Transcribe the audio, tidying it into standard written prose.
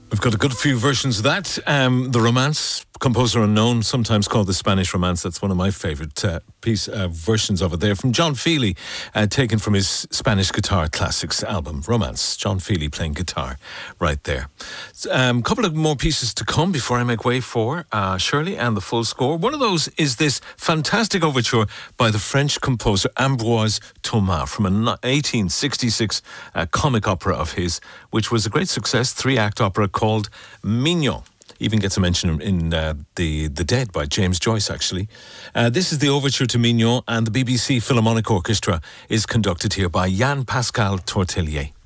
We've got a good few versions of that. The Romance, composer unknown, sometimes called the Spanish Romance. That's one of my favourite versions of it there. From John Feely, taken from his Spanish Guitar Classics album, Romance. John Feely playing guitar right there. A couple of more pieces to come before I make way for Shirley and the full score. One of those is this fantastic overture by the French composer Ambroise Thomas from an 1866 comic opera of his, which was a great success, 3-act opera called Mignon. Even gets a mention in the Dead by James Joyce, actually. This is the overture to Mignon, and the BBC Philharmonic Orchestra is conducted here by Jan Pascal Tortelier.